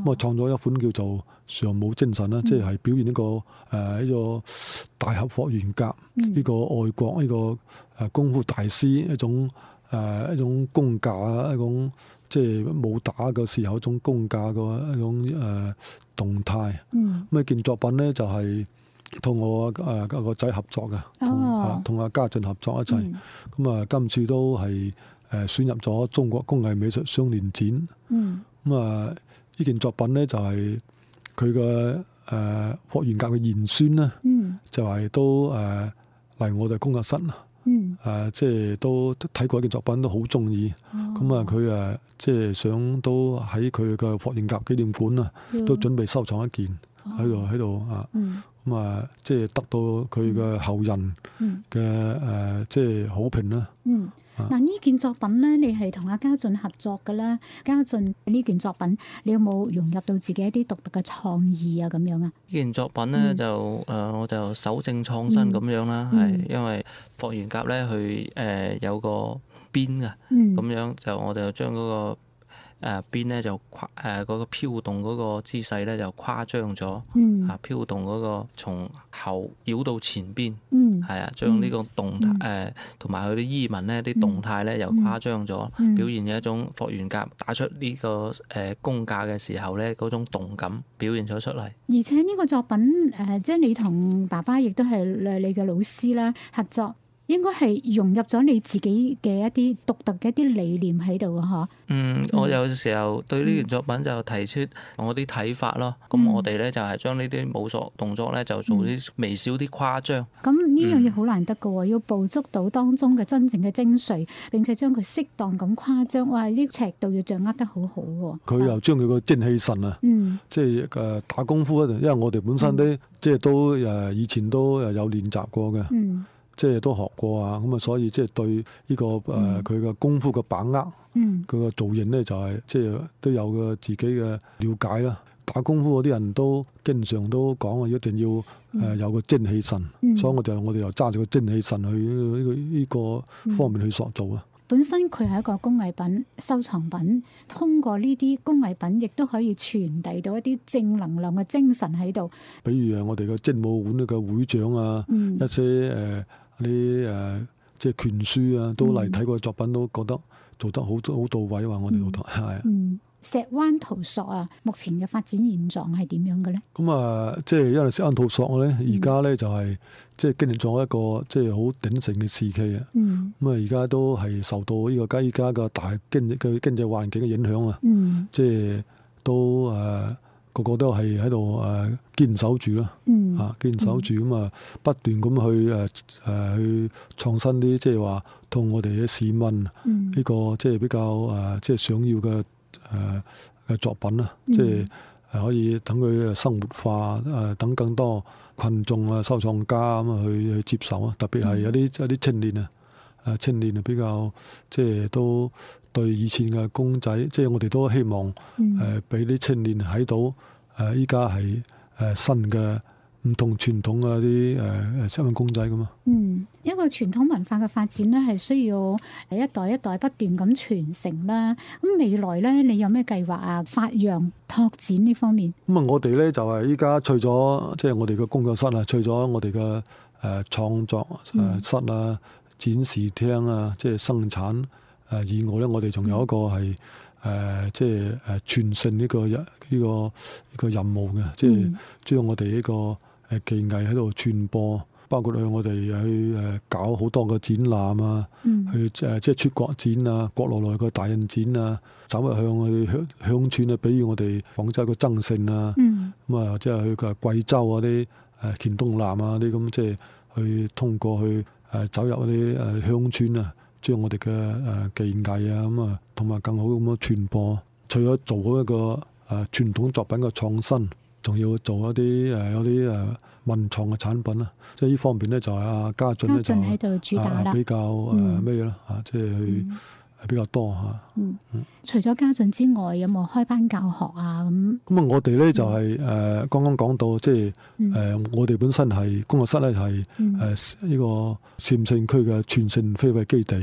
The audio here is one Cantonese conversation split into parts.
啊創咗一款叫做尚武精神啦，即係表現呢個大俠霍元甲呢個外國呢個功夫大師一種功架啊，一種即係武打嘅時候一種功架嘅一種動態。咁呢件作品咧就係同我個仔合作嘅，同阿家俊合作一齊。咁啊，今次都係選入咗中國工藝美術雙年展。咁啊，呢件作品咧就係佢嘅霍元甲嘅賢孫啦，就係都嚟我哋工作室。即係都睇過一件作品，都好中意。咁啊，佢即係想都喺佢嘅霍元甲紀念館啊，都準備收藏一件喺度啊。咁啊，即係得到佢嘅後人嘅即係好評啦。 嗱，呢件作品咧，你係同阿家俊合作嘅啦。家俊呢件作品，你有冇融入到自己一啲獨特嘅創意啊？咁樣啊？ 呢件作品咧我就守正創新咁樣啦，係因為霍元甲咧佢有個鞭啊，咁樣就我哋就將嗰個鞭咧就嗰個飄動嗰個姿勢咧就誇張咗，飄動嗰個從後繞到前邊，係啊，將呢個動態同埋佢啲衣紋咧啲動態咧又誇張咗，表現嘅一種霍元甲打出呢個功架嘅時候咧嗰種動感表現咗出嚟。 而且呢個作品即係你同爸爸亦都係你嘅老師啦合作。應該係融入咗你自己嘅一啲獨特嘅一啲理念喺度啊！ 我有時候對呢件作品就提出我啲睇法咯。咁我哋咧就係將呢啲武術動作咧就做啲微小啲誇張。 咁呢樣嘢好難得㗎喎，要捕捉到當中嘅真正嘅精髓，並且將佢適當咁誇張。哇！呢尺度要掌握得好好喎。 佢又將佢個精氣神啊，即係打功夫因為我哋本身咧即係都以前都有練習過嘅。即係都學過啊，咁啊，所以即係對呢個佢嘅功夫嘅把握，佢嘅造型咧就係即係都有個自己嘅了解啦。打功夫嗰啲人都經常都講啊，一定要有個精氣神，所以我哋又揸住個精氣神去呢個方面去塑造啊。 本身佢係一個工藝品、收藏品，通過呢啲工藝品，亦都可以傳遞到一啲正能量嘅精神喺度。比如我哋嘅精武館嘅會長啊，一些啲即係拳書啊，都嚟睇過作品，都覺得做得好到位話我哋老台係。 石灣陶塑啊，目前嘅發展現狀係點樣嘅咧？ 咁啊，即係因為石灣陶塑咧，而家咧就係即係經歷咗一個即係好鼎盛嘅時期啊。咁啊，而家都係受到呢個依家嘅大經濟環境嘅影響啊。即係都個個都係喺度堅守住啦。堅守住咁啊，不斷咁去創新啲，即係話同我哋嘅市民呢個即係比較即係想要嘅作品啦，即係可以等佢生活化，等更多群眾啊、收藏家咁去接受啊。特別係有啲青年啊比較即係都對以前嘅公仔，即係我哋都希望俾啲青年睇到依家係新嘅唔同傳統嘅啲石紋公仔咁啊。 一個傳統文化嘅發展咧，係需要一代一代不斷咁傳承啦。咁未來咧，你有咩計劃啊？發揚拓展呢方面？咁我哋咧就係依家除咗即係我哋嘅工作室啊，除咗我哋嘅創作室啊、展示廳啊，即係生產以外咧，我哋仲有一個係即係傳承呢個任務嘅，即係將我哋呢個技藝喺度傳播。包括我哋去搞好多個展覽啊，去即係出國展啊，國內嘅大印展啊，走入去鄉村啊，比如我哋廣州嘅增城啊，咁啊即係去貴州啊啲黔東南啊啲咁，即係去通過去走入嗰啲鄉村啊，將我哋嘅技藝啊咁啊，同埋更好咁樣傳播。除咗做好一個傳統作品嘅創新，仲要做一啲有啲文創嘅產品啦，即係呢方面咧就係阿家俊咧就喺度主打啦， 比較咩啦即係去比較多嚇。 除咗家俊之外，有冇開班教學啊？咁我哋咧就係剛剛講到，即係我哋本身係工作室咧係呢個禪城區嘅傳承非遺基地。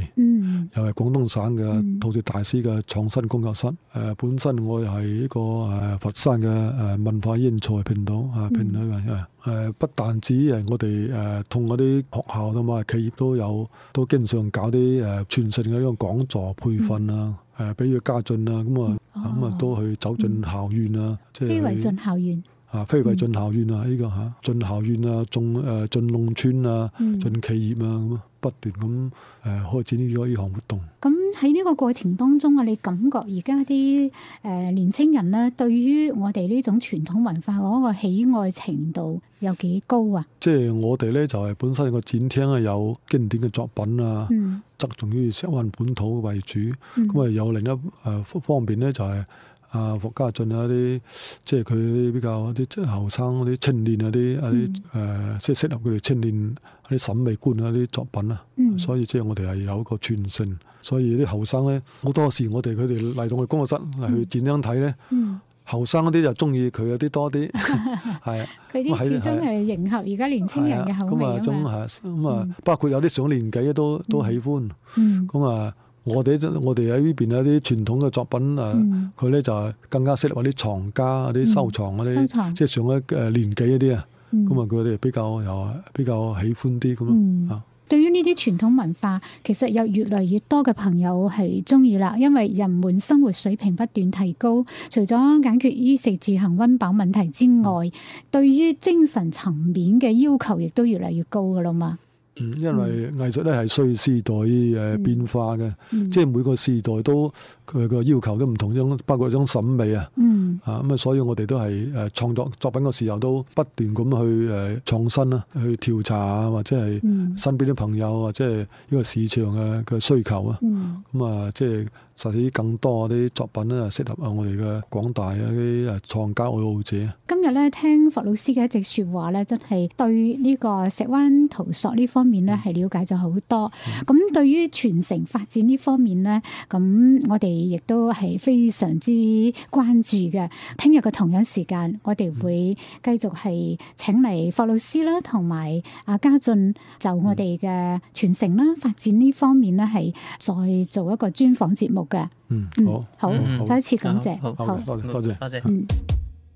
又係廣東省嘅陶瓷大師嘅創新工作室。本身我又係一個佛山嘅文化人才頻道評委不但止我哋同嗰啲學校同埋企業都經常搞啲傳承嘅呢個講座培訓啊。比如家俊啊，咁啊都去走進校園啊，即係非遺進校園。 非遺進校園啊，呢個進校園啊，進農村啊，進企業啊，咁不斷咁開展呢項活動。 咁喺呢個過程當中啊，你感覺而家啲年青人咧，對於我哋呢種傳統文化嗰個喜愛程度有幾高啊？ 即係我哋咧就係本身個展廳有經典嘅作品啊，側重於石灣本土為主，咁有另一方面咧就係。霍家俊啊啲，即係佢啲比較啲後生嗰啲青年啊啲即係適合佢哋青年啲審美觀啊啲作品啊，所以即係我哋係有一個傳承，所以啲後生咧好多時佢哋嚟到我哋工作室嚟去展廳睇咧，後生嗰啲就中意佢嗰啲多啲，係啊， 佢啲始終係迎合而家年青人嘅口味啊嘛， 包括有啲上年紀都喜歡，咁啊。我哋喺呢邊有啲傳統嘅作品佢咧就更加適合啲藏家、啲收藏嗰啲，即係上咗年紀嗰啲啊。咁啊，佢哋比較喜歡啲咁咯。 對於呢啲傳統文化，其實有越嚟越多嘅朋友係中意啦，因為人們生活水平不斷提高，除咗解決衣食住行溫飽問題之外，對於精神層面嘅要求亦都越嚟越高噶啦嘛。 因為藝術咧係隨時代變化嘅，即係每個時代都佢個要求都唔同，包括一種審美啊，咁啊，所以我哋都係創作作品嘅時候都不斷咁去創新啦，去調查啊，或者係身邊啲朋友或者係呢個市場嘅需求啊，咁啊，即係實現更多啲作品咧，適合我哋嘅廣大嘅啲創家愛好者。 今日咧聽霍老師嘅一席説話咧，真係對呢個石灣陶塑呢方面咧係了解咗好多。咁對於傳承發展呢方面咧，咁我哋亦都係非常之關注嘅。聽日嘅同樣時間，我哋會繼續係請嚟霍老師啦，同埋阿家俊就我哋嘅傳承啦、發展呢方面咧，係再做一個專訪節目嘅。 好， 再一次感謝， 好，多謝。